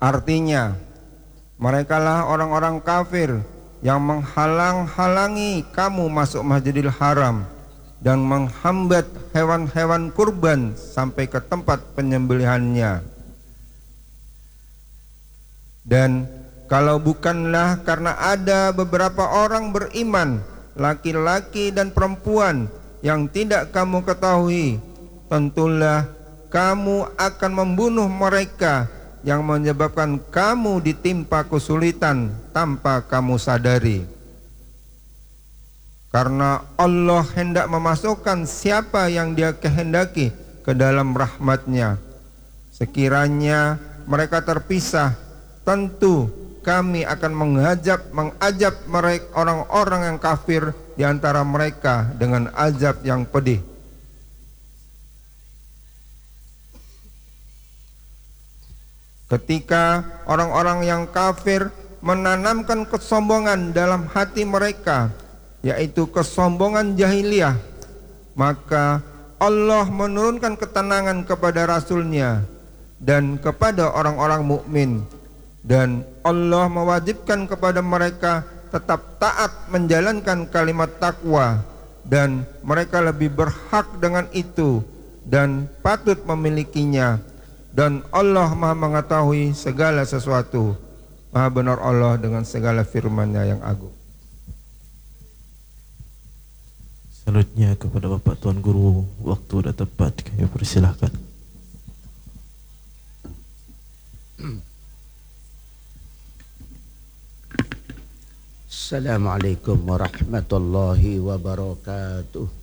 Artinya, merekalah orang-orang kafir yang menghalang-halangi kamu masuk Masjidil Haram dan menghambat hewan-hewan kurban sampai ke tempat penyembelihannya. Dan kalau bukanlah karena ada beberapa orang beriman, laki-laki dan perempuan yang tidak kamu ketahui, tentulah kamu akan membunuh mereka yang menyebabkan kamu ditimpa kesulitan tanpa kamu sadari. Karena Allah hendak memasukkan siapa yang Dia kehendaki ke dalam rahmat-Nya. Sekiranya mereka terpisah, tentu kami akan mengajab mereka orang-orang yang kafir di antara mereka dengan azab yang pedih. Ketika orang-orang yang kafir menanamkan kesombongan dalam hati mereka, yaitu kesombongan jahiliyah, maka Allah menurunkan ketenangan kepada Rasul-Nya dan kepada orang-orang mukmin, dan Allah mewajibkan kepada mereka tetap taat menjalankan kalimat takwa, dan mereka lebih berhak dengan itu dan patut memilikinya. Dan Allah Maha mengetahui segala sesuatu. Maha benar Allah dengan segala firman-Nya yang agung. Selanjutnya kepada Bapak Tuan Guru, waktu sudah tepat, kami persilahkan. Assalamualaikum warahmatullahi wabarakatuh.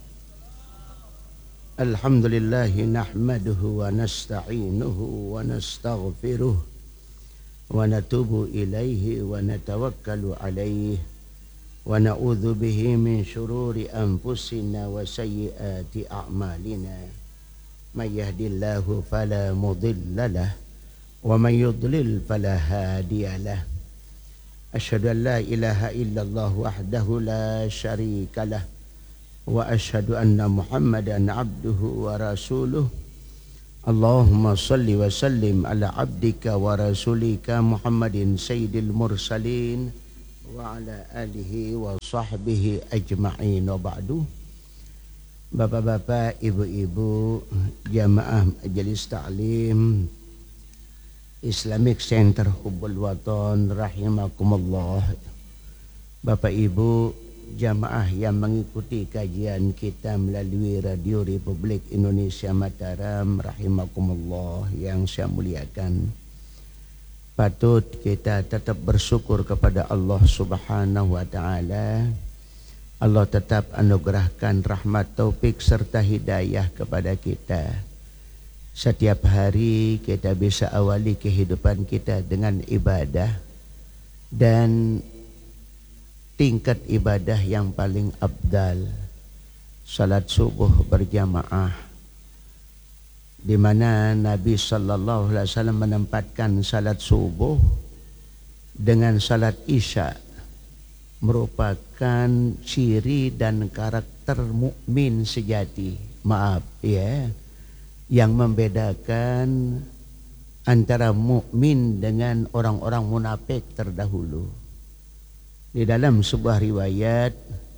Alhamdulillahi nahmaduhu wa nasta'inuhu wa nastaghfiruh wa natubu ilaihi wa natawakkalu alaihi wa na'udzu bihi min syururi anfusina wa sayyiati a'malina. May yahdihillahu fala mudilla lahu wa may yudlil fala hadiya lahu. Asyhadu an la ilaha illallah wahdahu la syarika lahu wa asyhadu anna Muhammadan abduhu wa rasuluh. Allahumma salli wa sallim ala abdika wa rasulika Muhammadin sayyidil mursalin wa ala alihi wa sahbihi ajma'in, wa ba'du. Bapak-bapak, ibu-ibu, jamaah majelis ta'lim Islamic Center Hubbul Watan rahimakumullah. Bapak Ibu jamaah yang mengikuti kajian kita melalui Radio Republik Indonesia Mataram rahimakumullah yang saya muliakan. Patut kita tetap bersyukur kepada Allah Subhanahu wa taala. Allah tetap anugerahkan rahmat, taufik serta hidayah kepada kita. Setiap hari kita bisa awali kehidupan kita dengan ibadah, dan tingkat ibadah yang paling abdal salat subuh berjamaah, di mana Nabi sallallahu alaihi wasallam menempatkan salat subuh dengan salat isya merupakan ciri dan karakter mukmin sejati. Maaf ya, yang membedakan antara mukmin dengan orang-orang munafik terdahulu. Di dalam sebuah riwayat,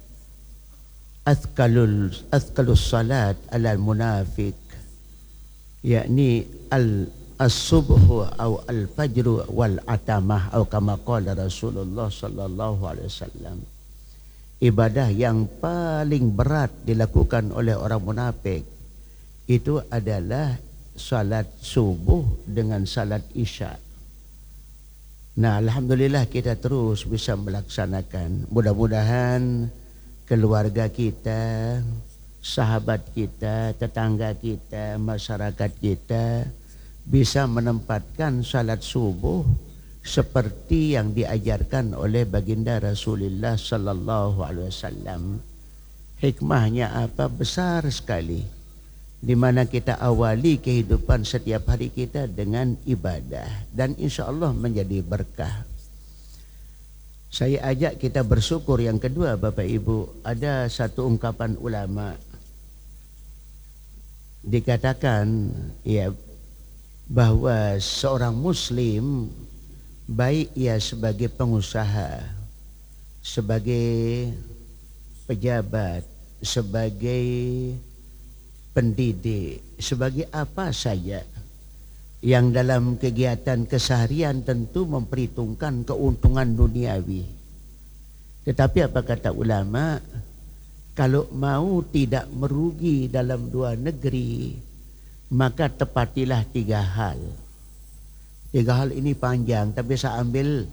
azkalus salat alal munafik, yakni as-subhu atau al-fajru wal atamah, atau kama qala Rasulullah sallallahu alaihi wasallam. Ibadah yang paling berat dilakukan oleh orang munafik itu adalah salat subuh dengan salat isya. Nah, alhamdulillah kita terus bisa melaksanakan. Mudah-mudahan keluarga kita, sahabat kita, tetangga kita, masyarakat kita bisa menempatkan salat subuh seperti yang diajarkan oleh baginda Rasulullah sallallahu alaihi wasallam. Hikmahnya apa? Besar sekali. Di mana kita awali kehidupan setiap hari kita dengan ibadah, dan insya Allah menjadi berkah. Saya ajak kita bersyukur. Yang kedua, Bapak Ibu, ada satu ungkapan ulama, dikatakan ya, bahwa seorang muslim, baik ia sebagai pengusaha, sebagai pejabat, sebagai pendidik, sebagai apa saja yang dalam kegiatan keseharian tentu memperhitungkan keuntungan duniawi. Tetapi apa kata ulama, kalau mau tidak merugi dalam dua negeri, maka tepatilah 3 hal. 3 hal ini panjang, tapi saya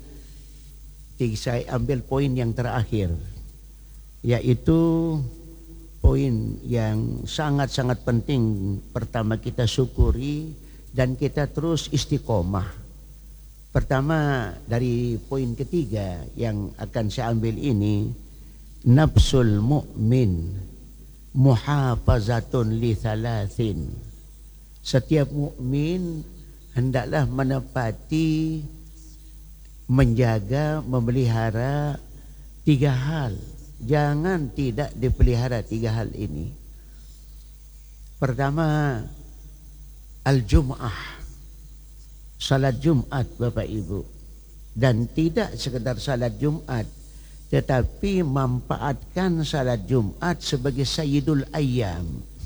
ambil poin yang terakhir, yaitu poin yang sangat-sangat penting. Pertama, kita syukuri dan kita terus istiqomah. Pertama, dari poin ketiga yang akan saya ambil ini, nafsul mu'min muhafazatun li thalathin. Setiap mukmin hendaklah menepati, menjaga, memelihara 3 hal. Jangan tidak dipelihara 3 hal ini. Pertama, al-jum'ah, salat Jumat Bapak Ibu. Dan tidak sekedar salat Jumat, tetapi manfaatkan salat Jumat sebagai sayyidul ayyam,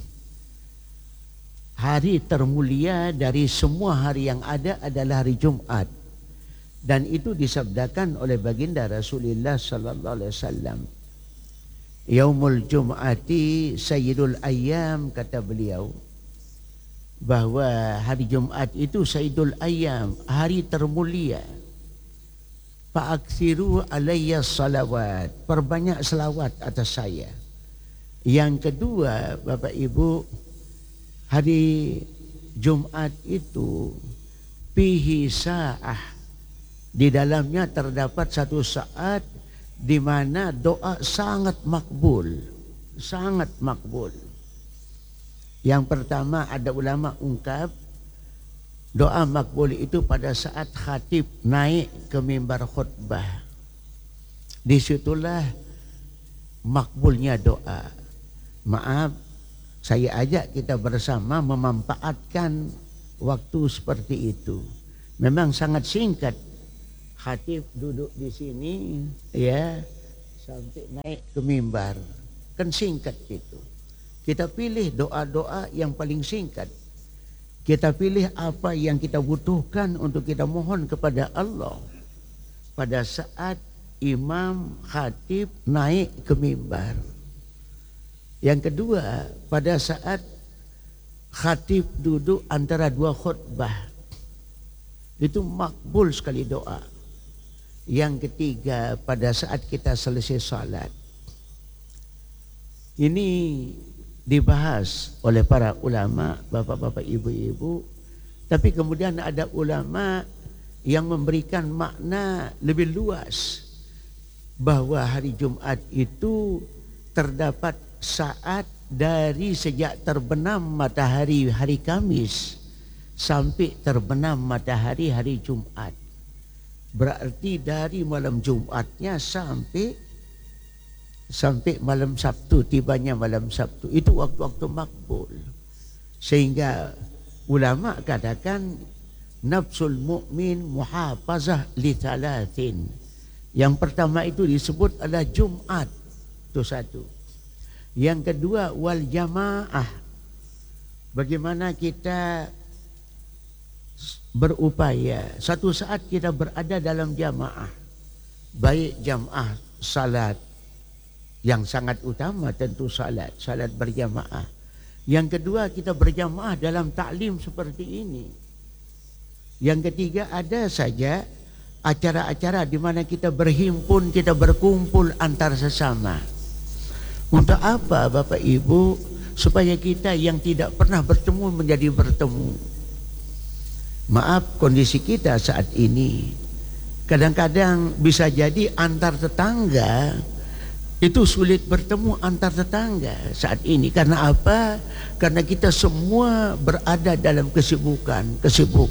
hari termulia dari semua hari yang ada adalah hari Jumat. Dan itu disabdakan oleh baginda Rasulullah sallallahu alaihi wasallam. Yaumul Jum'ati sayyidul ayyam, kata beliau, bahwa hari Jumat itu sayyidul ayyam, hari termulia. Fa'aksiru alayya salawat, perbanyak selawat atas saya. Yang kedua, Bapak Ibu, hari Jumat itu fihi sa'ah, di dalamnya terdapat satu saat di mana doa sangat makbul, sangat makbul. Yang pertama, ada ulama ungkap doa makbul itu pada saat khatib naik ke mimbar khutbah. Disitulah makbulnya doa. Maaf, saya ajak kita bersama memanfaatkan waktu seperti itu. Memang sangat singkat. Khatib duduk di sini ya sampai naik ke mimbar. Kan singkat itu. Kita pilih doa-doa yang paling singkat. Kita pilih apa yang kita butuhkan untuk kita mohon kepada Allah pada saat imam khatib naik ke mimbar. Yang kedua, pada saat khatib duduk antara 2 khutbah, itu makbul sekali doa. Yang ketiga, pada saat kita selesai salat. Ini dibahas oleh para ulama, bapak-bapak, ibu-ibu. Tapi kemudian ada ulama yang memberikan makna lebih luas, bahwa hari Jumat itu terdapat saat dari sejak terbenam matahari hari Kamis sampai terbenam matahari hari Jumat. Berarti dari malam Jumatnya sampai malam Sabtu, tibanya malam Sabtu. Itu waktu-waktu makbul. Sehingga ulama katakan nafsul mu'min muhafazah li thalathin. Yang pertama itu disebut adalah Jumat. Itu satu. Yang kedua, wal jamaah. Bagaimana kita berupaya satu saat kita berada dalam jamaah, baik jamaah salat yang sangat utama tentu salat berjamaah. Yang kedua, kita berjamaah dalam taklim seperti ini. Yang ketiga, ada saja acara-acara di mana kita berhimpun, kita berkumpul antar sesama. Untuk apa Bapak Ibu? Supaya kita yang tidak pernah bertemu menjadi bertemu. Maaf, kondisi kita saat ini kadang-kadang bisa jadi antar tetangga itu sulit bertemu antar tetangga saat ini. Karena apa? Karena kita semua berada dalam kesibukan.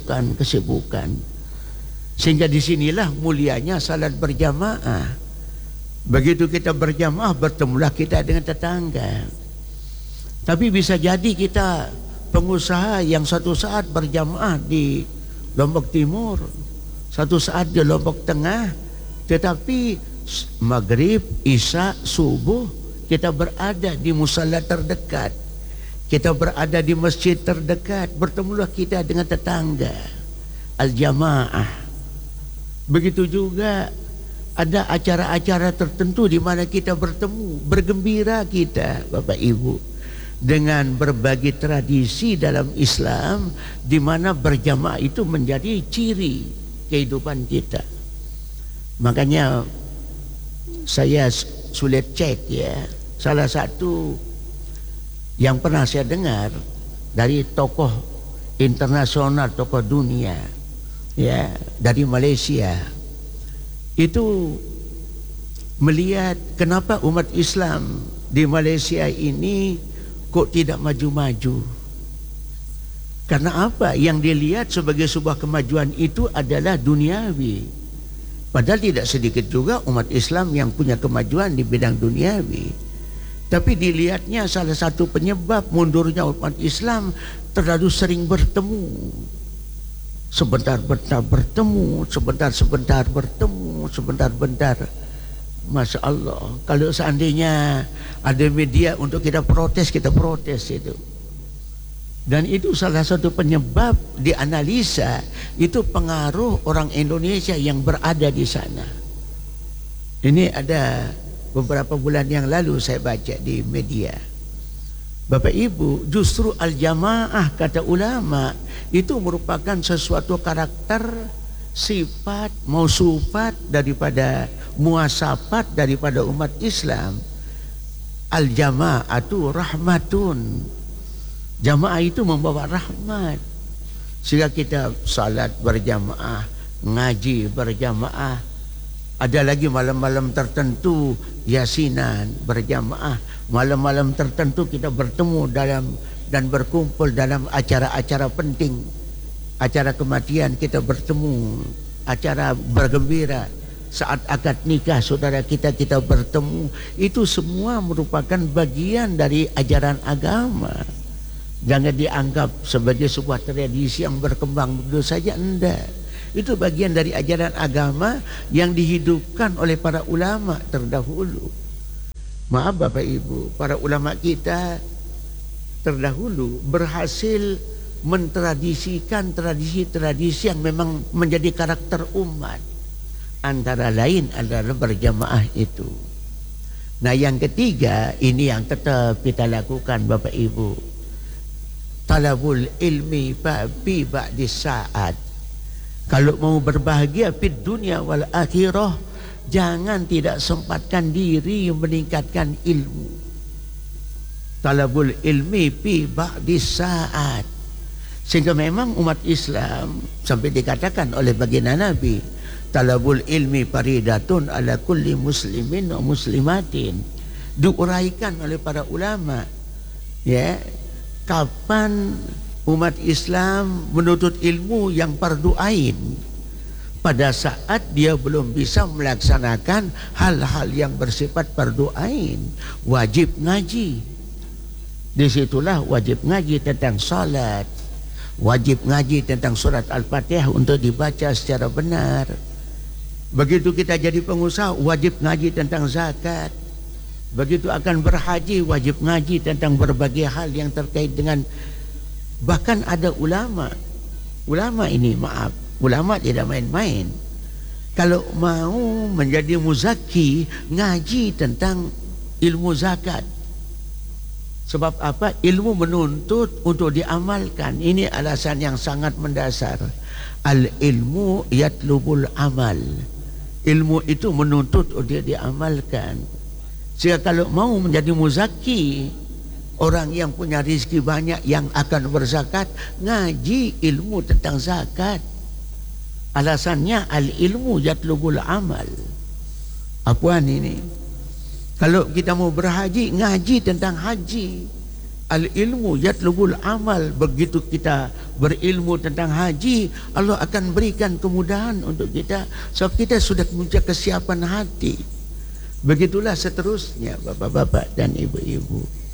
Sehingga disinilah mulianya salat berjamaah. Begitu kita berjamaah, bertemulah kita dengan tetangga. Tapi bisa jadi kita pengusaha yang satu saat berjamaah di Lombok Timur, satu saat di Lombok Tengah, tetapi maghrib, isya, subuh kita berada di musala terdekat, kita berada di masjid terdekat, bertemulah kita dengan tetangga, al-jamaah. Begitu juga ada acara-acara tertentu di mana kita bertemu, bergembira kita, Bapak Ibu, dengan berbagi tradisi dalam Islam, di mana berjamaah itu menjadi ciri kehidupan kita. Makanya saya sulit cek ya, salah satu yang pernah saya dengar dari tokoh internasional, tokoh dunia ya, dari Malaysia, itu melihat kenapa umat Islam di Malaysia ini kok tidak maju-maju. Karena apa? Yang dilihat sebagai sebuah kemajuan itu adalah duniawi. Padahal tidak sedikit juga umat Islam yang punya kemajuan di bidang duniawi. Tapi dilihatnya salah satu penyebab mundurnya umat Islam terlalu sering bertemu. Sebentar-bentar bertemu, sebentar-sebentar bertemu, sebentar-bentar. Masya Allah, kalau seandainya ada media untuk kita protes itu. Dan itu salah satu penyebab dianalisa itu pengaruh orang Indonesia yang berada di sana. Ini ada beberapa bulan yang lalu saya baca di media. Bapak Ibu, justru al-jamaah kata ulama itu merupakan sesuatu karakter, sifat, mausufat daripada muasafat daripada umat Islam. Al-jama'atu rahmatun. Jamaah itu membawa rahmat. Sehingga kita salat berjamaah, ngaji berjamaah. Ada lagi malam-malam tertentu yasinan berjamaah. Malam-malam tertentu kita bertemu dalam dan berkumpul dalam acara-acara penting. Acara kematian kita bertemu, acara bergembira. Saat akad nikah saudara kita bertemu. Itu semua merupakan bagian dari ajaran agama. Jangan dianggap sebagai sebuah tradisi yang berkembang begitu saja, enggak. Itu bagian dari ajaran agama yang dihidupkan oleh para ulama terdahulu. Maaf Bapak Ibu, para ulama kita terdahulu berhasil mentradisikan tradisi-tradisi yang memang menjadi karakter umat. Antara lain adalah berjamaah itu. Nah yang ketiga, ini yang tetap kita lakukan Bapak Ibu. Talabul ilmi fi ba'di sa'at. Kalau mau berbahagia fid dunia wal akhirah, jangan tidak sempatkan diri meningkatkan ilmu. Talabul ilmi fi ba'di sa'at. Sehingga memang umat Islam sampai dikatakan oleh baginda Nabi, talabul ilmi faridatun ala kulli muslimin wa muslimatin. Diuraikan oleh para ulama ya, kapan umat Islam menuntut ilmu yang fardu ain? Pada saat dia belum bisa melaksanakan hal-hal yang bersifat fardu ain, wajib ngaji. Disitulah wajib ngaji tentang salat, wajib ngaji tentang surat Al-Fatihah untuk dibaca secara benar. Begitu kita jadi pengusaha, wajib ngaji tentang zakat. Begitu akan berhaji, wajib ngaji tentang berbagai hal yang terkait dengan. Bahkan ada ulama ini maaf, ulama tidak main-main. Kalau mau menjadi muzaki, ngaji tentang ilmu zakat. Sebab apa? Ilmu menuntut untuk diamalkan. Ini alasan yang sangat mendasar. Al-ilmu yatlubul amal. Ilmu itu menuntut untuk diamalkan. Sehingga kalau mau menjadi muzaki, orang yang punya rezeki banyak yang akan berzakat, ngaji ilmu tentang zakat. Alasannya al-ilmu yatlubul amal. Apaan ini? Kalau kita mau berhaji, ngaji tentang haji. Al-ilmu yatlubul amal. Begitu kita berilmu tentang haji, Allah akan berikan kemudahan untuk kita. Sebab kita sudah punya kesiapan hati. Begitulah seterusnya Bapak-bapak dan Ibu-ibu.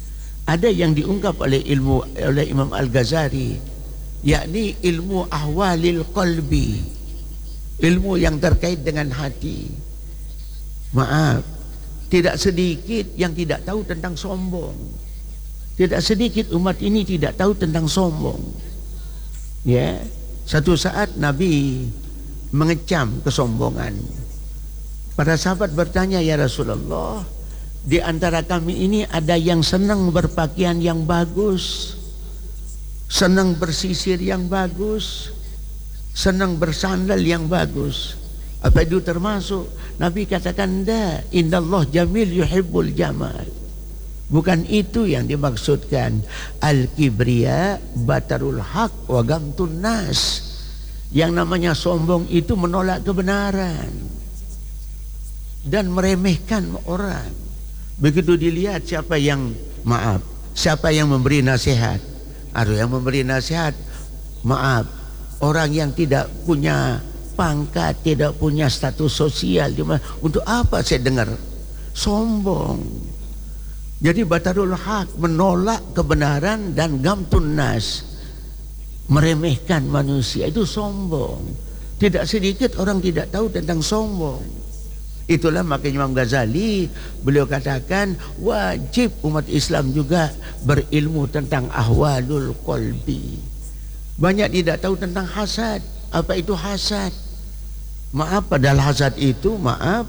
Ada yang diungkap oleh Imam Al-Ghazali, yakni ilmu ahwalil qalbi, ilmu yang terkait dengan hati. Maaf, tidak sedikit yang tidak tahu tentang sombong. Tidak sedikit umat ini tidak tahu tentang sombong. Ya, satu saat Nabi mengecam kesombongan. Para sahabat bertanya, ya Rasulullah, di antara kami ini ada yang senang berpakaian yang bagus, senang bersisir yang bagus, senang bersandal yang bagus. Apa itu termasuk? Nabi katakan, "Da, indallah jamil yuhibbul jamal." Bukan itu yang dimaksudkan. Al-kibriya batarul haq wa gamtun nas. Yang namanya sombong itu menolak kebenaran dan meremehkan orang. Begitu dilihat siapa yang siapa yang memberi nasihat. Ada yang memberi nasihat, maaf, orang yang tidak punya pangkat, tidak punya status sosial, untuk apa saya dengar? Sombong. Jadi batarul haq, menolak kebenaran, dan gamtun nas, meremehkan manusia, itu sombong. Tidak sedikit orang tidak tahu tentang sombong. Itulah makanya Imam Ghazali, beliau katakan wajib umat Islam juga berilmu tentang ahwalul qalbi. Banyak tidak tahu tentang hasad. Apa itu hasad? Maaf, padahal hasad itu, maaf,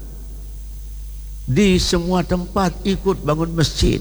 di semua tempat ikut bangun masjid,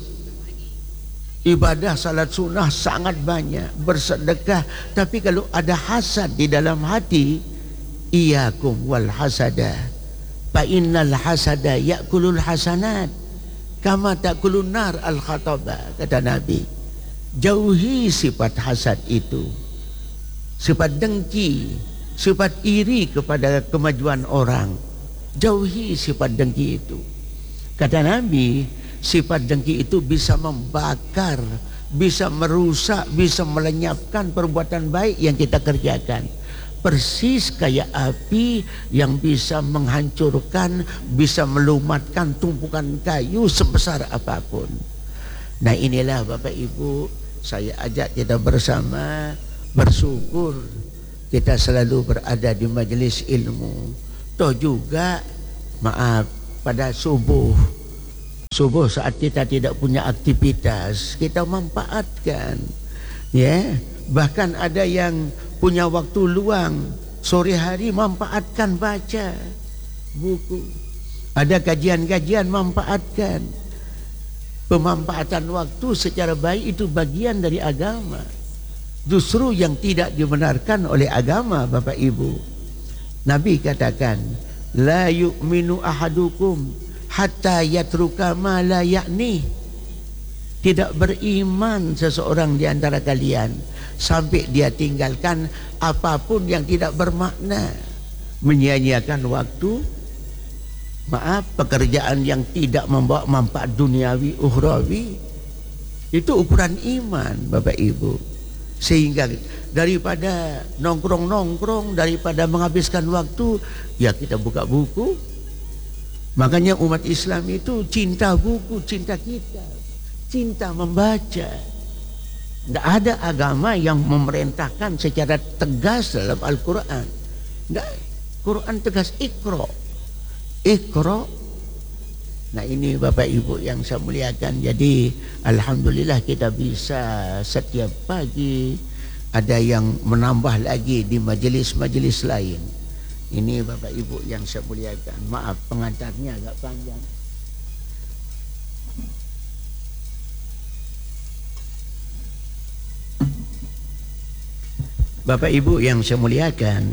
ibadah salat sunnah sangat banyak, bersedekah, tapi kalau ada hasad di dalam hati, iyakum wal hasada fa innal hasada yakulul hasanat kama takulun nar al khataba, kata Nabi. Jauhi sifat hasad itu, sifat dengki, sifat iri kepada kemajuan orang. Jauhi sifat dengki itu. Kata Nabi, sifat dengki itu bisa membakar, bisa merusak, bisa melenyapkan perbuatan baik yang kita kerjakan. Persis kayak api yang bisa menghancurkan, bisa melumatkan tumpukan kayu sebesar apapun. Nah, inilah Bapak Ibu, saya ajak kita bersama bersyukur kita selalu berada di majelis ilmu. Toh juga, maaf, pada subuh saat kita tidak punya aktivitas, kita manfaatkan, ya. Bahkan ada yang punya waktu luang sore hari, manfaatkan baca buku. Ada kajian-kajian, manfaatkan. Pemanfaatan waktu secara baik itu bagian dari agama. Justru yang tidak dibenarkan oleh agama, Bapak Ibu, Nabi katakan, la yu'minu ahadukum hatta yatruka ma la ya'ni. Tidak beriman seseorang di antara kalian sampai dia tinggalkan apapun yang tidak bermakna, menyia-nyiakan waktu, maaf, pekerjaan yang tidak membawa manfaat duniawi ukhrawi. Itu ukuran iman, Bapak Ibu. Sehingga daripada nongkrong-nongkrong, daripada menghabiskan waktu, ya kita buka buku. Makanya umat Islam itu cinta buku, cinta kitab, cinta membaca. Tidak ada agama yang memerintahkan secara tegas dalam Al-Quran. Quran tegas, Iqra. Nah, ini Bapak Ibu yang saya muliakan. Jadi alhamdulillah kita bisa setiap pagi, ada yang menambah lagi di majelis-majelis lain. Ini Bapak Ibu yang saya muliakan. Maaf pengantarnya agak panjang. Bapak Ibu yang saya muliakan,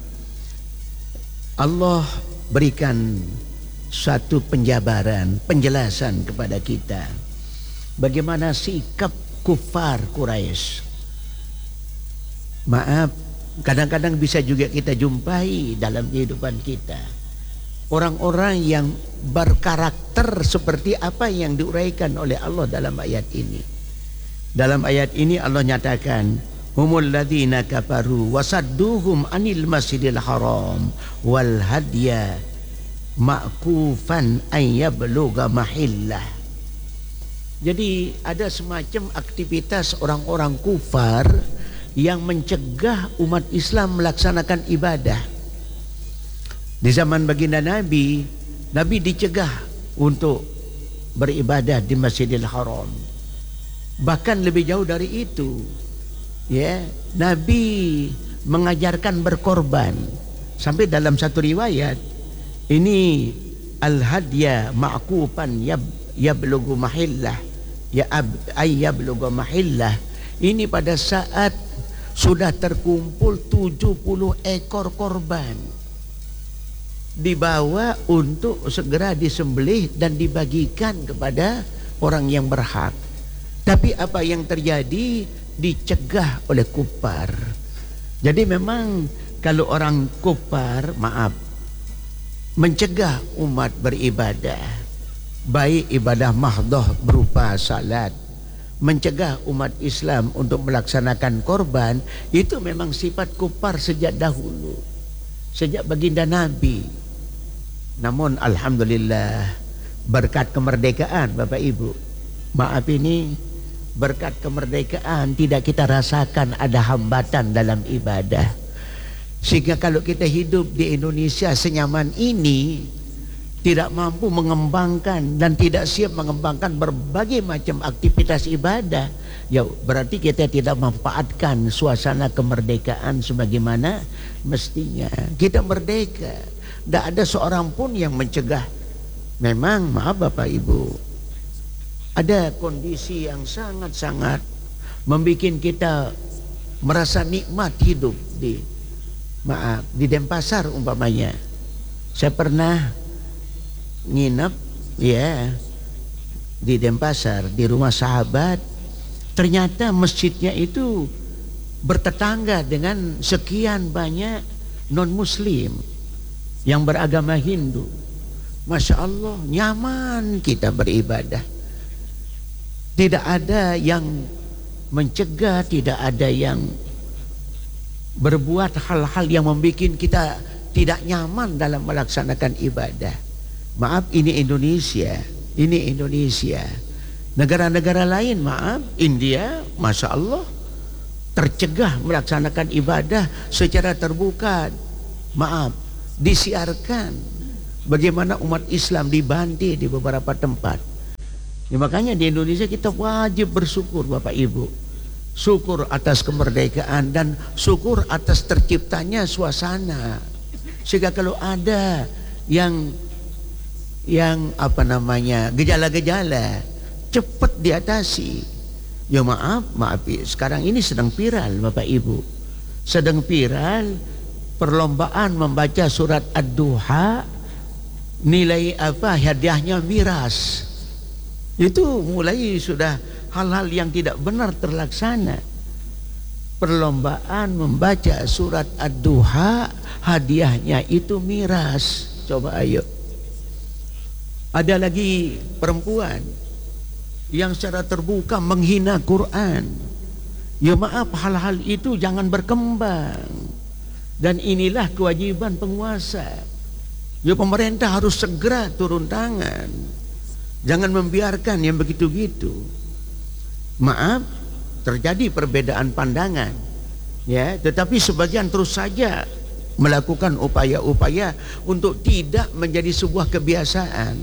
Allah berikan satu penjabaran, penjelasan kepada kita bagaimana sikap kufar Quraisy. Maaf, kadang-kadang bisa juga kita jumpai dalam kehidupan kita orang-orang yang berkarakter seperti apa yang diuraikan oleh Allah dalam ayat ini. Dalam ayat ini Allah nyatakan, humul ladzina kafaru wasadduhum anil masjidil haram wal hadya ma'kufan an yablugha mahillah. Jadi ada semacam aktivitas orang-orang kufar yang mencegah umat Islam melaksanakan ibadah. Di zaman baginda Nabi, Nabi dicegah untuk beribadah di Masjidil Haram. Bahkan lebih jauh dari itu, ya, Nabi mengajarkan berkorban. Sampai dalam satu riwayat, ini al-hadya ma'kufan yablughu mahillah, yablughu mahillah. Ini pada saat sudah terkumpul 70 ekor korban, dibawa untuk segera disembelih dan dibagikan kepada orang yang berhak. Tapi apa yang terjadi? Dicegah oleh kufar. Jadi memang kalau orang kufar, mencegah umat beribadah, baik ibadah mahdhah berupa salat, mencegah umat Islam untuk melaksanakan korban, itu memang sifat kufar sejak dahulu, sejak baginda Nabi. Namun alhamdulillah, berkat kemerdekaan Bapak Ibu, ini berkat kemerdekaan tidak kita rasakan ada hambatan dalam ibadah. Sehingga kalau kita hidup di Indonesia senyaman ini, tidak mampu mengembangkan dan tidak siap mengembangkan berbagai macam aktivitas ibadah, ya berarti kita tidak memanfaatkan suasana kemerdekaan sebagaimana mestinya. Kita merdeka, tidak ada seorang pun yang mencegah. Memang maaf Bapak Ibu, ada kondisi yang sangat-sangat membuat kita merasa nikmat hidup di Denpasar umpamanya. Saya pernah nginep ya di Denpasar di rumah sahabat. Ternyata masjidnya itu bertetangga dengan sekian banyak non muslim yang beragama Hindu. Masya Allah, nyaman kita beribadah. Tidak ada yang mencegah, tidak ada yang berbuat hal-hal yang membuat kita tidak nyaman dalam melaksanakan ibadah. Maaf, ini Indonesia. Ini Indonesia. Negara-negara lain, maaf, India, Masya Allah, tercegah melaksanakan ibadah secara terbuka. Maaf, disiarkan bagaimana umat Islam dibantai di beberapa tempat. Ya, makanya di Indonesia kita wajib bersyukur Bapak Ibu. Syukur atas kemerdekaan dan syukur atas terciptanya suasana. Sehingga kalau ada yang gejala-gejala cepat diatasi. Ya maaf, sekarang ini sedang viral Bapak Ibu. Sedang viral perlombaan membaca surat Ad-Duha, nilai hadiahnya miras. Itu mulai sudah hal-hal yang tidak benar terlaksana. Perlombaan membaca surat Ad-Duha, hadiahnya itu miras. Coba ayo. Ada lagi perempuan yang secara terbuka menghina Quran. Ya maaf, hal-hal itu jangan berkembang. Dan inilah kewajiban penguasa. Ya pemerintah harus segera turun tangan. Jangan membiarkan yang begitu-gitu. Maaf, terjadi perbedaan pandangan, ya, tetapi sebagian terus saja melakukan upaya-upaya untuk tidak menjadi sebuah kebiasaan.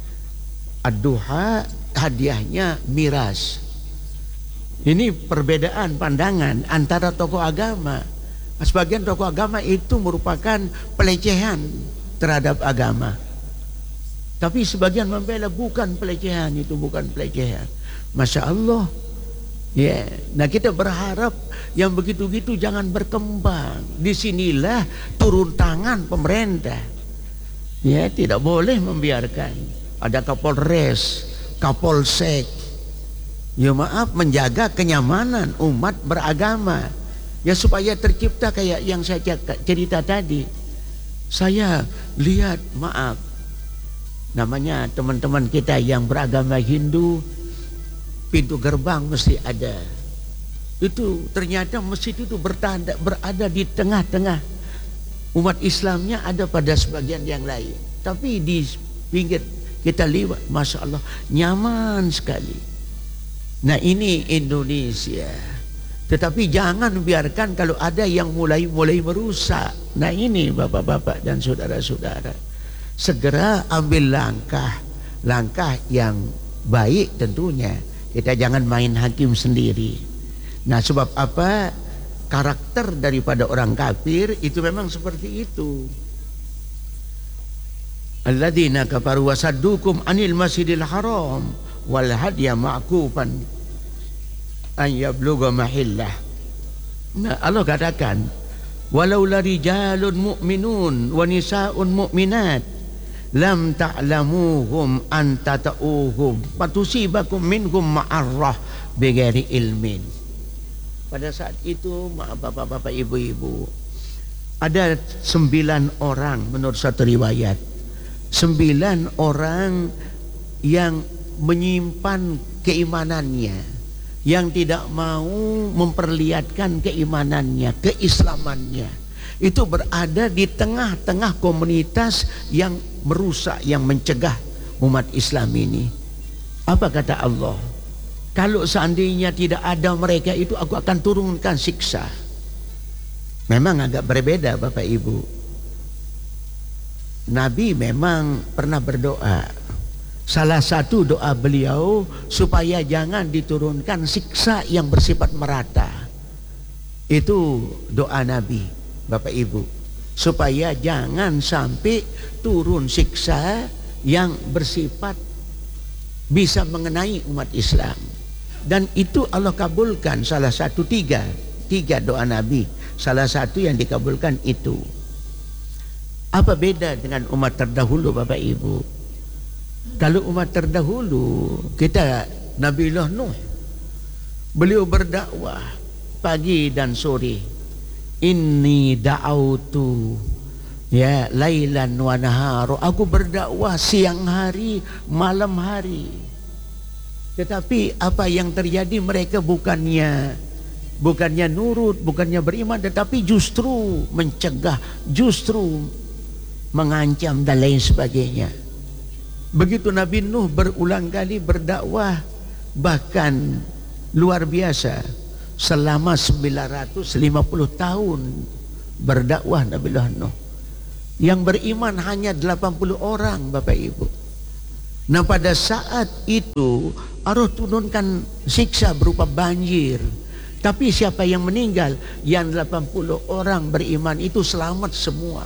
Ad-Duha, hadiahnya miras. Ini perbedaan pandangan antara tokoh agama. Sebagian tokoh agama itu merupakan pelecehan terhadap agama. Tapi sebagian membela bukan pelecehan, itu bukan pelecehan. Masya Allah. Ya, nah kita berharap yang begitu-gitu jangan berkembang. Disinilah turun tangan pemerintah. Ya, tidak boleh membiarkan. Ada Kapolres, Kapolsek. Ya maaf, menjaga kenyamanan umat beragama. Ya supaya tercipta kayak yang saya cerita tadi. Saya lihat, maaf, namanya teman-teman kita yang beragama Hindu, pintu gerbang mesti ada. Itu ternyata masjid itu berada di tengah-tengah. Umat Islamnya ada pada sebagian yang lain. Tapi di pinggir kita lewat, Masya Allah, nyaman sekali. Nah ini Indonesia. Tetapi jangan biarkan kalau ada yang mulai merusak. Nah ini bapak-bapak dan saudara-saudara, segera ambil langkah yang baik tentunya. Kita jangan main hakim sendiri. Nah sebab apa? Karakter daripada orang kafir itu memang seperti itu. Alladzina kafaru wasaddukum anil masjidil haram wal hadya ma'kufan an yablugha mahillah. Nah, Allah katakan, walau la rijalun mu'minun wa nisa'un mu'minat lam ta'lamuhum an tata'uhum fatusibakum minhum ma'arrah bighairi ilmin. Pada saat itu, maaf bapak-bapak, ibu-ibu, ada 9 orang menurut satu riwayat, 9 orang yang menyimpan keimanannya, yang tidak mau memperlihatkan keimanannya, keislamannya. Itu berada di tengah-tengah komunitas yang merusak, yang mencegah umat Islam ini. Apa kata Allah? Kalau seandainya tidak ada mereka itu, aku akan turunkan siksa. Memang agak berbeda Bapak Ibu. Nabi memang pernah berdoa. Salah satu doa beliau supaya jangan diturunkan siksa yang bersifat merata. Itu doa Nabi, Bapak Ibu, supaya jangan sampai turun siksa yang bersifat bisa mengenai umat Islam. Dan itu Allah kabulkan. Salah satu tiga doa Nabi, salah satu yang dikabulkan itu. Apa beda dengan umat terdahulu Bapak Ibu? Kalau umat terdahulu, kita Nabiullah Nuh, beliau berdakwah pagi dan sore. Inni da'autu ya lailan wa nahar. Aku berdakwah siang hari, malam hari. Tetapi apa yang terjadi, mereka bukannya nurut, bukannya beriman, tetapi justru mencegah, justru mengancam dan lain sebagainya. Begitu Nabi Nuh berulang kali berdakwah, bahkan luar biasa, selama 950 tahun berdakwah Nabiullah Nuh. Yang beriman hanya 80 orang Bapak Ibu. Nah pada saat itu Allah turunkan siksa berupa banjir. Tapi siapa yang meninggal? Yang 80 orang beriman itu selamat semua.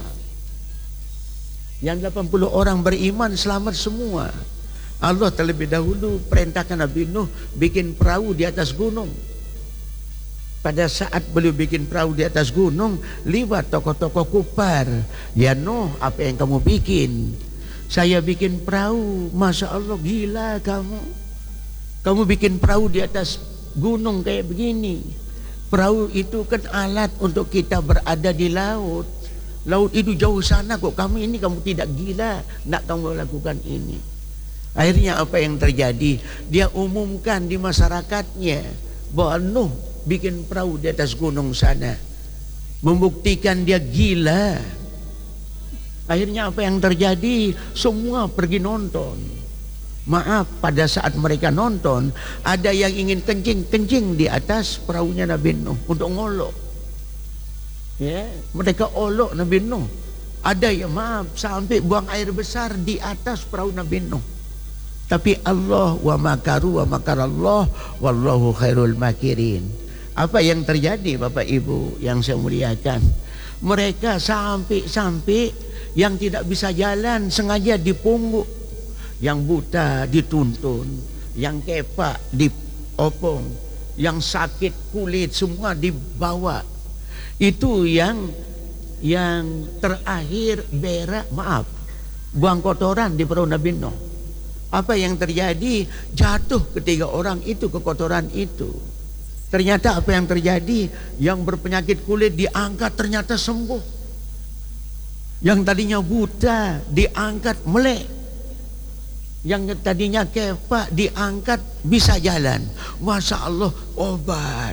Yang 80 orang beriman selamat semua. Allah terlebih dahulu perintahkan Nabi Nuh bikin perahu di atas gunung. Pada saat beliau bikin perahu di atas gunung, liwat tokoh-tokoh kufar. Ya Nuh, apa yang kamu bikin? Saya bikin perahu. Masya Allah, gila kamu. Kamu bikin perahu di atas gunung kayak begini. Perahu itu kan alat untuk kita berada di laut. Laut itu jauh sana kok. Kamu tidak gila, nak kamu lakukan ini. Akhirnya apa yang terjadi? Dia umumkan di masyarakatnya bahwa Nuh bikin perahu di atas gunung sana, membuktikan dia gila. Akhirnya apa yang terjadi? Semua pergi nonton. Maaf, pada saat mereka nonton, ada yang ingin kencing di atas perahunya Nabi Nuh untuk ngolok. Ya, mereka olok Nabi Nuh. Ada yang maaf sampai buang air besar di atas perahu Nabi Nuh. Tapi Allah wa makaru wa makarallah wallahu khairul makirin. Apa yang terjadi Bapak Ibu yang saya muliakan? Mereka sampai yang tidak bisa jalan sengaja dipungut, yang buta dituntun, yang kepak diopong, yang sakit kulit semua dibawa. Itu yang terakhir buang kotoran di perahu Nabi Nuh. Apa yang terjadi? Jatuh ketiga orang itu ke kotoran itu. Ternyata apa yang terjadi? Yang berpenyakit kulit diangkat ternyata sembuh. Yang tadinya buta diangkat melek. Yang tadinya kepak diangkat bisa jalan. Masya Allah, obat.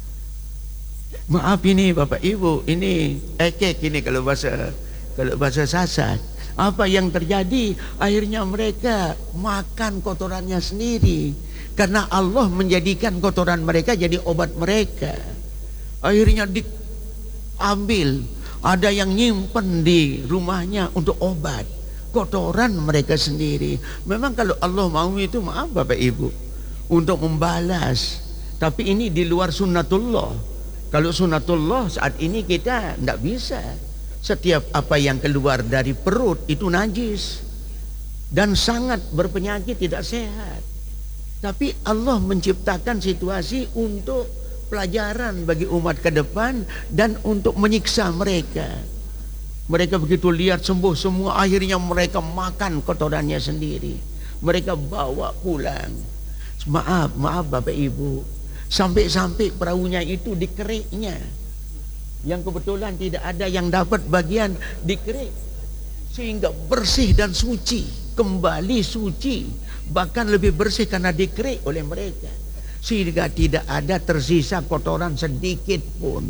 Maaf ini Bapak Ibu, ini ekek ini kalau bahasa Sasak. Apa yang terjadi? Akhirnya mereka makan kotorannya sendiri. Karena Allah menjadikan kotoran mereka jadi obat mereka. Akhirnya diambil, ada yang nyimpen di rumahnya untuk obat kotoran mereka sendiri. Memang kalau Allah mau itu, maaf Bapak Ibu, untuk membalas. Tapi ini di luar sunnatullah. Kalau sunnatullah saat ini kita tidak bisa. Setiap apa yang keluar dari perut itu najis dan sangat berpenyakit, tidak sehat. Tapi Allah menciptakan situasi untuk pelajaran bagi umat ke depan dan untuk menyiksa mereka. Mereka begitu lihat sembuh semua, akhirnya mereka makan kotorannya sendiri. Mereka bawa pulang. Maaf Bapak Ibu, sampai-sampai perahunya itu dikeriknya, yang kebetulan tidak ada yang dapat bagian dikerik, sehingga bersih dan suci, kembali suci, bahkan lebih bersih karena dikerik oleh mereka, sehingga tidak ada tersisa kotoran sedikit pun.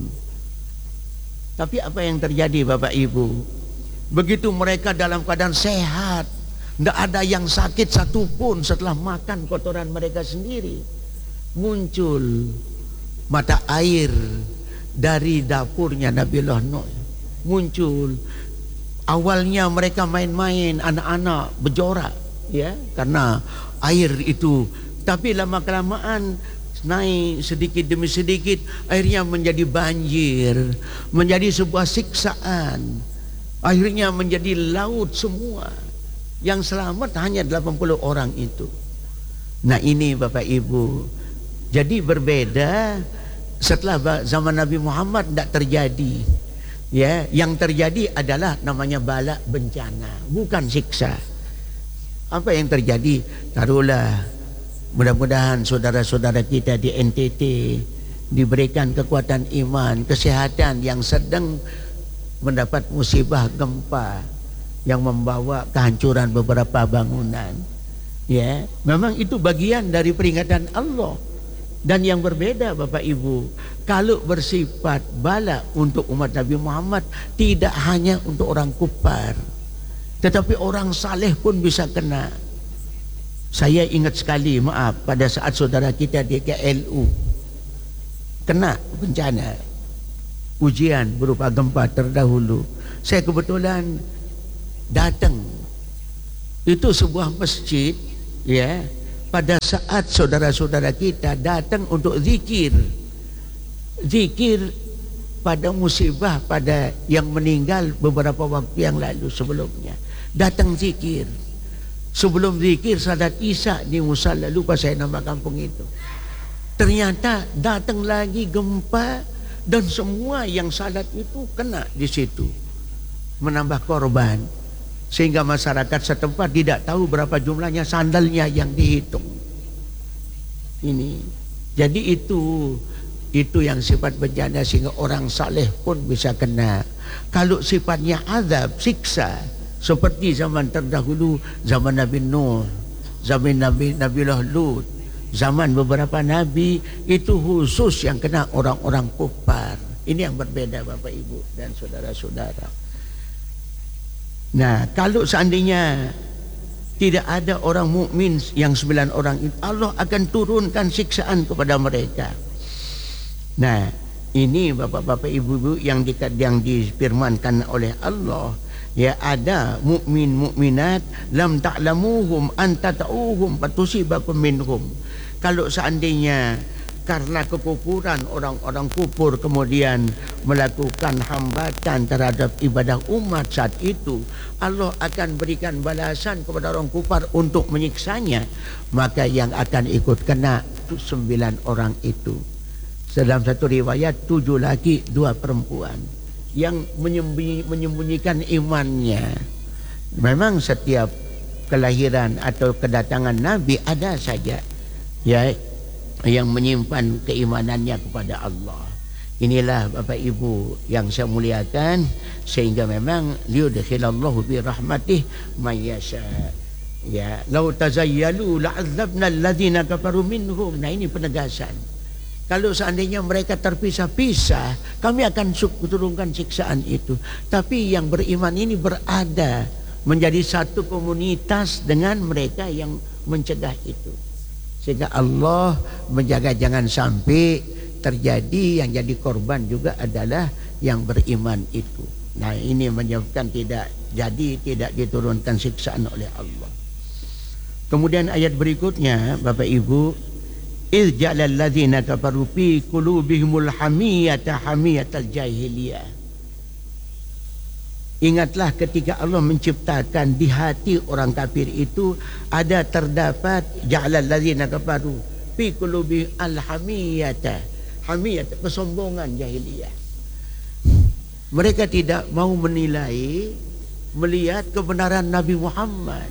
Tapi apa yang terjadi Bapak Ibu? Begitu mereka dalam keadaan sehat, tidak ada yang sakit satupun setelah makan kotoran mereka sendiri, muncul mata air dari dapurnya Nabiullah Nuh. Muncul. Awalnya mereka main-main, anak-anak berjorak, ya, karena air itu. Tapi lama-kelamaan naik sedikit demi sedikit, akhirnya menjadi banjir, menjadi sebuah siksaan. Akhirnya menjadi laut semua. Yang selamat hanya 80 orang itu. Nah ini Bapak Ibu. Jadi berbeda. Setelah zaman Nabi Muhammad tidak terjadi, ya, yang terjadi adalah namanya bala, bencana, bukan siksa. Apa yang terjadi? Taruhlah, mudah-mudahan saudara-saudara kita di NTT diberikan kekuatan iman, kesehatan, yang sedang mendapat musibah gempa yang membawa kehancuran beberapa bangunan. Ya, memang itu bagian dari peringatan Allah. Dan yang berbeda Bapak Ibu, kalau bersifat bala untuk umat Nabi Muhammad, tidak hanya untuk orang kufar, tetapi orang saleh pun bisa kena. Saya ingat sekali, maaf, pada saat saudara kita di KLU kena bencana, ujian berupa gempa terdahulu, saya kebetulan datang. Itu sebuah masjid, ya, pada saat saudara-saudara kita datang untuk zikir pada musibah, pada yang meninggal beberapa waktu yang lalu sebelumnya, datang zikir. Sebelum zikir salat Isya di musalla, lupa saya nama kampung itu. Ternyata datang lagi gempa dan semua yang salat itu kena di situ, menambah korban. Sehingga masyarakat setempat tidak tahu berapa jumlahnya sandalnya yang dihitung. Ini, jadi itu yang sifat bencana, sehingga orang saleh pun bisa kena. Kalau sifatnya azab, siksa, seperti zaman terdahulu, zaman Nabi Nuh, zaman Nabiullah Lut, zaman beberapa nabi, itu khusus yang kena orang-orang kufar. Ini yang berbeda Bapak Ibu dan saudara-saudara. Nah, kalau seandainya tidak ada orang mukmin yang 9 orang itu, Allah akan turunkan siksaan kepada mereka. Nah, ini Bapak-bapak Ibu-ibu yang difirmankan oleh Allah, ya, ada mukmin mukminat lam ta'lamuhum antata'uhum fatusibakum minhum. Kalau seandainya karena kekufuran orang-orang kufur kemudian melakukan hambatan terhadap ibadah umat saat itu, Allah akan berikan balasan kepada orang kufar untuk menyiksanya, maka yang akan ikut kena 9 orang itu. Dalam satu riwayat 7 laki 2 perempuan yang menyembunyikan imannya. Memang setiap kelahiran atau kedatangan Nabi ada saja, ya, yang menyimpan keimanannya kepada Allah. Inilah Bapak Ibu yang saya muliakan, sehingga memang liyudkhilallahu bi rahmatih may yasha. Ya, law tazayyalu la'adzabna alladhina kafaru minhum. Nah, ini penegasan. Kalau seandainya mereka terpisah-pisah, kami akan turunkan siksaan itu. Tapi yang beriman ini berada menjadi satu komunitas dengan mereka yang mencegah itu. Sehingga Allah menjaga jangan sampai terjadi yang jadi korban juga adalah yang beriman itu. Nah, ini menyebabkan tidak diturunkan siksaan oleh Allah. Kemudian ayat berikutnya, Bapak Ibu, إِذْ جَعَلَ الَّذِينَ كَفَرُوا فِي قُلُوبِهِمُ الْحَمِيَّةَ حَمِيَّةَ الْجَاهِلِيَّةِ. Ingatlah ketika Allah menciptakan di hati orang kafir itu ada terdapat ja'ala allazina kafaru fi qulubi al-hamiyata, hamiyata, kesombongan jahiliyah. Mereka tidak mau menilai, melihat kebenaran Nabi Muhammad.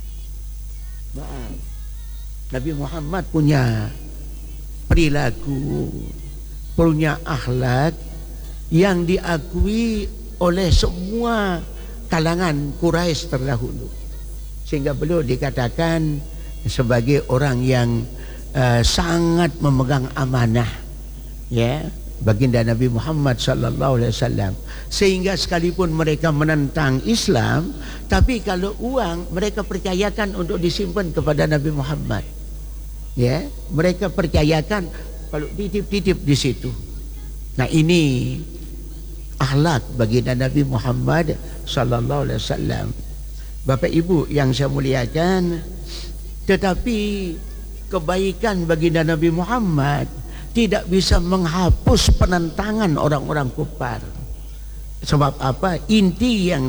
Maaf, Nabi Muhammad punya perilaku, punya akhlak yang diakui oleh semua kalangan Quraisy terdahulu, sehingga beliau dikatakan sebagai orang yang sangat memegang amanah, ya, baginda Nabi Muhammad sallallahu alaihi wasallam. Sehingga sekalipun mereka menentang Islam, tapi kalau uang mereka percayakan untuk disimpan kepada Nabi Muhammad, ya, mereka percayakan kalau titip-titip di situ. Nah, ini akhlak baginda Nabi Muhammad sallallahu alaihi wasallam. Bapak Ibu yang saya muliakan, tetapi kebaikan baginda Nabi Muhammad tidak bisa menghapus penentangan orang-orang kufar. Sebab apa? Inti yang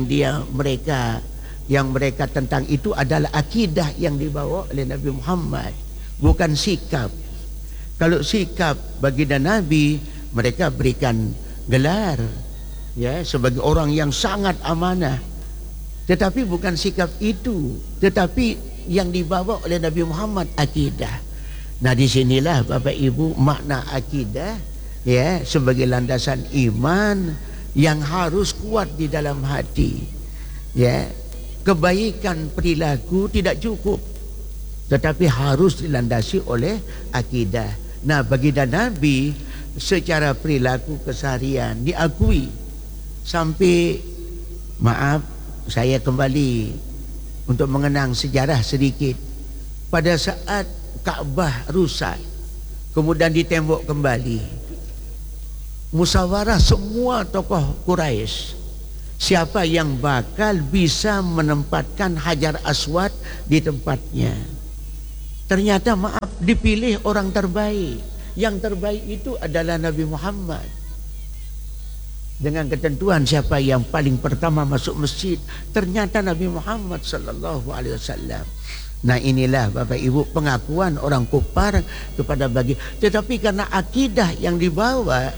mereka tentang itu adalah akidah yang dibawa oleh Nabi Muhammad, bukan sikap. Kalau sikap baginda Nabi, mereka berikan gelar, ya, sebagai orang yang sangat amanah. Tetapi bukan sikap itu, tetapi yang dibawa oleh Nabi Muhammad akidah. Nah, disinilah Bapak Ibu makna akidah, ya, sebagai landasan iman yang harus kuat di dalam hati. Ya, kebaikan perilaku tidak cukup, tetapi harus dilandasi oleh akidah. Nah, baginda Nabi secara perilaku keseharian diakui. Sampai, maaf, saya kembali untuk mengenang sejarah sedikit. Pada saat Ka'bah rusak, kemudian ditembok kembali, musyawarah semua tokoh Quraisy, siapa yang bakal bisa menempatkan Hajar Aswad di tempatnya. Ternyata, maaf, dipilih orang terbaik. Yang terbaik itu adalah Nabi Muhammad. Dengan ketentuan siapa yang paling pertama masuk masjid, ternyata Nabi Muhammad sallallahu alaihi wasallam. Nah, inilah Bapak Ibu pengakuan orang kufar kepada tetapi karena akidah yang dibawa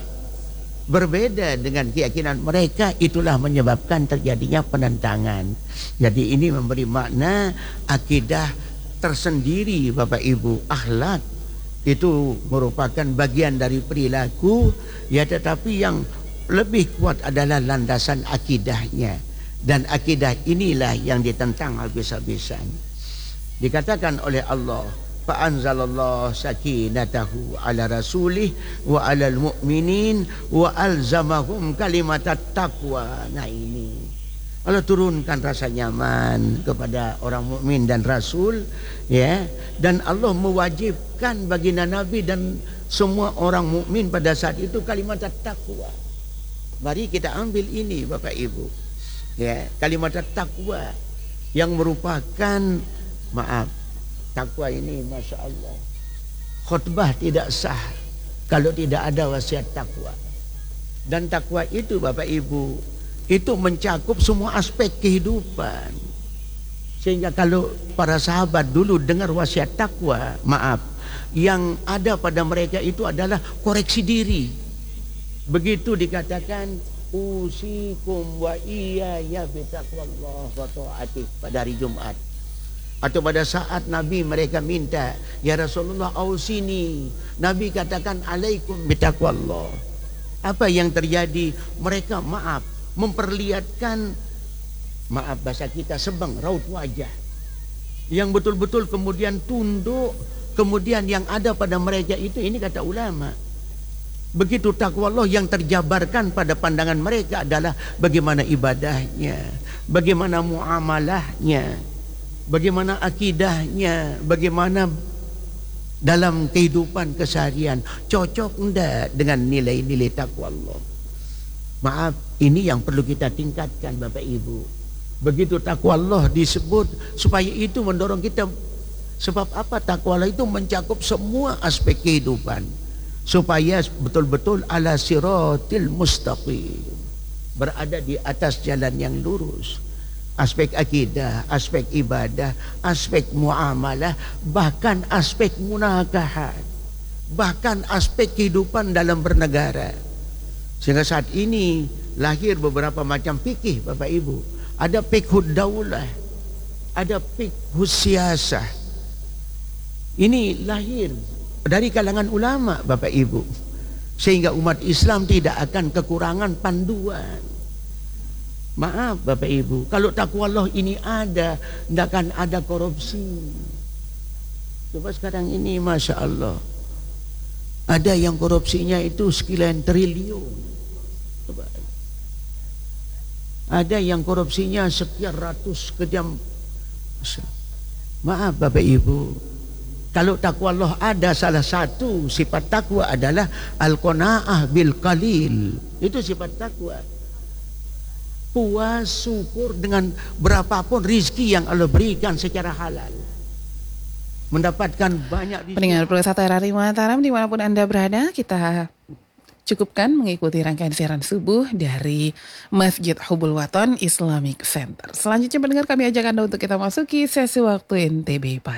berbeda dengan keyakinan mereka, itulah menyebabkan terjadinya penentangan. Jadi ini memberi makna akidah tersendiri Bapak Ibu. Akhlak itu merupakan bagian dari perilaku, ya, tetapi yang lebih kuat adalah landasan akidahnya. Dan akidah inilah yang ditentang habis-habisan. Dikatakan oleh Allah, fa'anzalallahu sakinatahu ala rasulih wa alal mu'minin wa alzamahum kalimatat taqwa. Nah, ini Allah turunkan rasa nyaman kepada orang mukmin dan rasul, ya, dan Allah mewajibkan baginda Nabi dan semua orang mukmin pada saat itu kalimat taqwa. Mari kita ambil ini Bapak Ibu, ya, kalimat taqwa yang merupakan, maaf, takwa ini Masya Allah, khutbah tidak sah kalau tidak ada wasiat takwa. Dan takwa itu Bapak Ibu, itu mencakup semua aspek kehidupan. Sehingga kalau para sahabat dulu dengar wasiat takwa, maaf, yang ada pada mereka itu adalah koreksi diri. Begitu dikatakan usikum wa iyaya bitaqwallah wa ta'atih pada hari Jumat. Atau pada saat Nabi mereka minta, ya Rasulullah ausini, Nabi katakan alaikum bitaqwallah. Apa yang terjadi? Mereka, maaf, memperlihatkan, maaf bahasa kita, sebang raut wajah yang betul-betul kemudian tunduk. Kemudian yang ada pada mereka itu, ini kata ulama, begitu takwa Allah yang terjabarkan pada pandangan mereka adalah bagaimana ibadahnya, bagaimana muamalahnya, bagaimana akidahnya, bagaimana dalam kehidupan keseharian cocok enggak dengan nilai-nilai takwa Allah? Maaf, ini yang perlu kita tingkatkan Bapak Ibu. Begitu takwa Allah disebut, supaya itu mendorong kita. Sebab apa? Takwa Allah itu mencakup semua aspek kehidupan, supaya betul-betul ala siratil mustaqim, berada di atas jalan yang lurus. Aspek akidah, aspek ibadah, aspek muamalah, bahkan aspek munakahat, bahkan aspek kehidupan dalam bernegara. Sehingga saat ini lahir beberapa macam fikih Bapak Ibu. Ada fikhud daulah, ada fikhud siasah. Ini lahir dari kalangan ulama Bapak Ibu, sehingga umat Islam tidak akan kekurangan panduan. Maaf Bapak Ibu, kalau takwa Allah ini ada, tidak akan ada korupsi. Coba sekarang ini Masya Allah, ada yang korupsinya itu sekian triliun. Coba. Ada yang korupsinya sekian ratus kejam. Maaf Bapak Ibu, kalau takwa Allah ada, salah satu sifat takwa adalah al-qanaah bil qalil. Itu sifat takwa. Puas syukur dengan berapapun rizki yang Allah berikan secara halal. Mendapatkan banyak rizki. Pendengar Pro 1 RRI Mataram dimanapun Anda berada, kita cukupkan mengikuti rangkaian siaran subuh dari Masjid Hubul Waton Islamic Center. Selanjutnya pendengar, kami ajak Anda untuk kita masuki sesi waktu NTB Pagi.